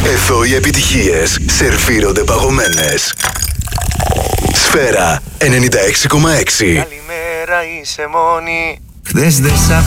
Εδώ οι επιτυχίες σερβίρονται παγωμένες. Σφαίρα 96,6. Καλημέρα, είσαι μόνη. Χθες δεν σ'